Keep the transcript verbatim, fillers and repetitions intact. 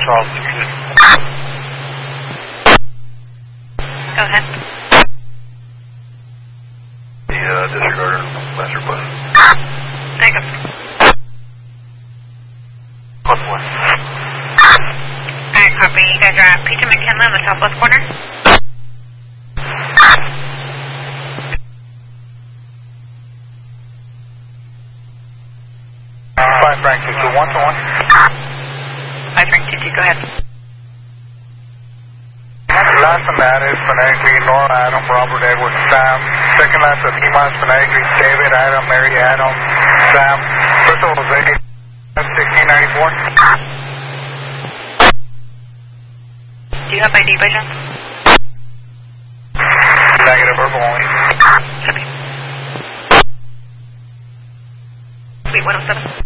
Charles. Go ahead. The uh, disregarder, master bus. Take it. Plus one. Alright, copy. You guys are at Peter McKinley on the top left corner. Five Frank two two one to one. Five Frank two two, go ahead. Last on that is phonetically Nora Adam, Robert Edward Sam. Second last is Himas phonetically David Adam, Mary Adam, Sam. First of all, Jose, sixteen ninety-four. Do you have I D by chance? Negative verbal only. Okay. Wait, one oh seven.